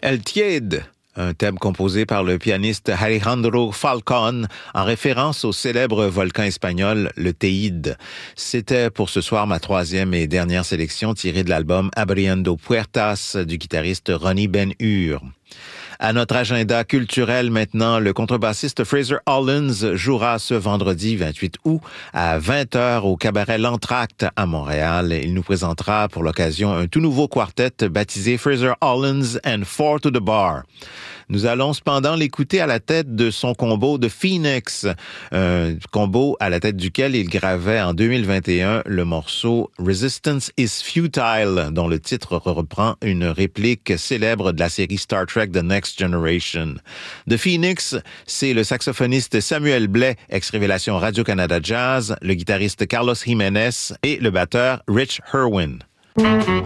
El Tiède, un thème composé par le pianiste Alejandro Falcón en référence au célèbre volcan espagnol, le Teide. C'était pour ce soir ma troisième et dernière sélection tirée de l'album Abriendo Puertas du guitariste Ronnie Ben-Hur. À notre agenda culturel maintenant, le contrebassiste Fraser Hollins jouera ce vendredi 28 août à 20h au cabaret L'Entracte à Montréal. Il nous présentera pour l'occasion un tout nouveau quartet baptisé Fraser Hollins and Four to the Bar. Nous allons cependant l'écouter à la tête de son combo de Phoenix, un combo à la tête duquel il gravait en 2021 le morceau Resistance is Futile, dont le titre reprend une réplique célèbre de la série Star Trek The Next Generation. The Phoenix, c'est le saxophoniste Samuel Blais, ex-révélation Radio-Canada Jazz, le guitariste Carlos Jiménez et le batteur Rich Herwin.